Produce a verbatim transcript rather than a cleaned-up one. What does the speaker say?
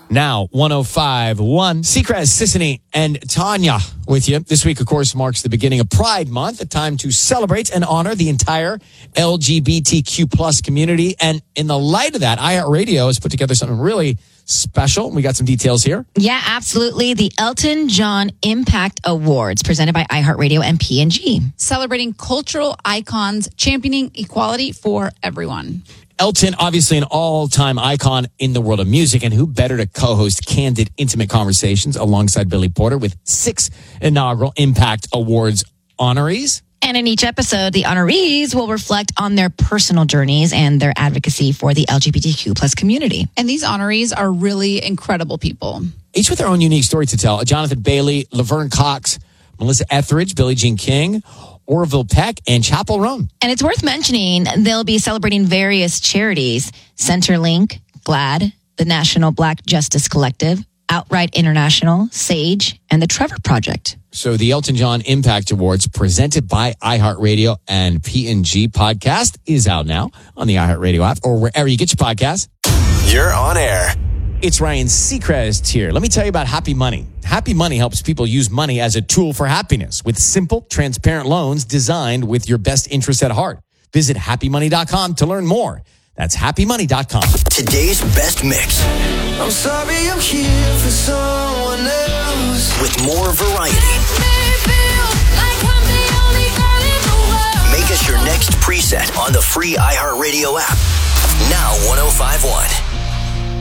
Now, one oh five point one. Seacrest, Sissany, and Tanya with you. This week, of course, marks the beginning of Pride Month, a time to celebrate and honor the entire L G B T Q plus community. And in the light of that, iHeartRadio has put together something really special. We got some details here. Yeah, absolutely. The Elton John Impact Awards presented by iHeartRadio and P and G. Celebrating cultural icons, championing equality for everyone. Elton, obviously an all-time icon in the world of music, and who better to co-host candid, intimate conversations alongside Billy Porter with six inaugural Impact Awards honorees. And in each episode, the honorees will reflect on their personal journeys and their advocacy for the L G B T Q plus community. And these honorees are really incredible people. Each with their own unique story to tell. Jonathan Bailey, Laverne Cox, Melissa Etheridge, Billie Jean King, Orville Peck, and Chappell Roan. And it's worth mentioning, they'll be celebrating various charities: Centerlink, GLAAD, the National Black Justice Collective, Outright International, SAGE, and the Trevor Project. So the Elton John Impact Awards, presented by iHeartRadio and P and G podcast, is out now on the iHeartRadio app or wherever you get your podcasts. You're on air. It's Ryan Seacrest here. Let me tell you about Happy Money. Happy Money helps people use money as a tool for happiness with simple, transparent loans designed with your best interests at heart. Visit happy money dot com to learn more. That's happy money dot com. Today's best mix. I'm sorry I'm here for someone else. With more variety. Like I'm the only girl in the world. Make us your next preset on the free iHeartRadio app. Now one oh five point one.